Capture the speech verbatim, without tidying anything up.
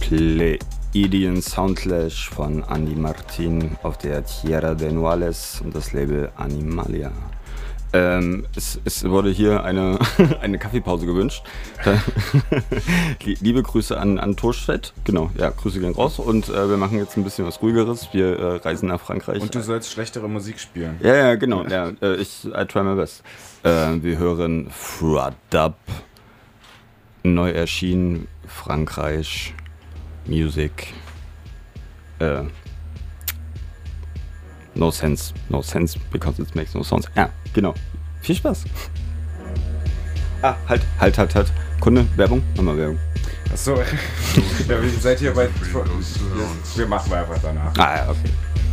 Pleiadian Soundclash von Andy Martin auf der Tierra de Nuales und das Label Animalia. Ähm, es, es wurde hier eine, eine Kaffeepause gewünscht. Liebe Grüße an, an Torstedt. Genau, ja, Grüße gehen raus. Und äh, wir machen jetzt ein bisschen was Ruhigeres. Wir äh, reisen nach Frankreich. Und du sollst schlechtere Musik spielen. Ja, ja, genau. Ja, äh, ich I try my best. Äh, wir hören Fradab. Neu erschienen, Frankreich, Music. Äh, No sense, no sense, because it makes no sense. Ja, genau. Viel Spaß. Ah, halt, halt, halt, halt. Kunde, Werbung, nochmal Werbung. Achso, ja, wir seid hier bei... Wir machen wir einfach danach. Ah, ja, okay.